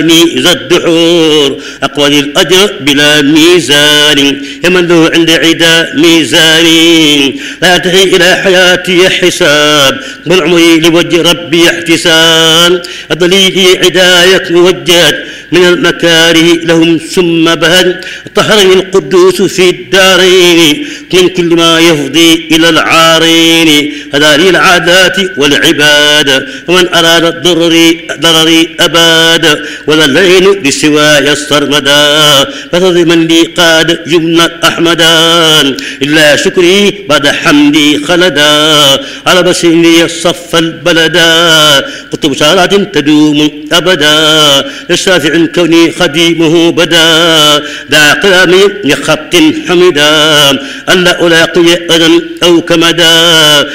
ذا الدحور أقوى الأجر بلا ميزان يمن له عند عدا ميزان لا ينتهي إلى حياتي حساب بل عمري لوجه ربي احتساب الضليل عداية موجهت من المكاره لهم ثم بهد طهرني القدوس في الدارين من كل ما يفضي إلى العارين هذا لي العادات والعبادة ومن أراد ضرري أباد ولا الليل بسواي الصرمدا فتظلمن لي قاد يمنى أحمدان إلا شكري بعد حمدي خلدا على بسيني الصف البلدا قلت بشارات تدوم أبدا للشافع كوني خديمه بدا دع قلامي لخط حمدا ألا ألاقي غدا أو كمدا